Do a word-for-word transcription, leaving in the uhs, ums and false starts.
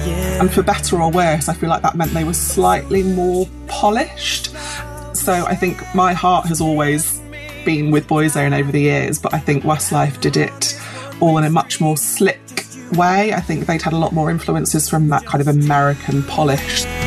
And for better or worse, I feel like that meant they were slightly more polished. So I think my heart has always been with Boyzone over the years, but I think Westlife did it all in a much more slick way. I think they'd had a lot more influences from that kind of American polish.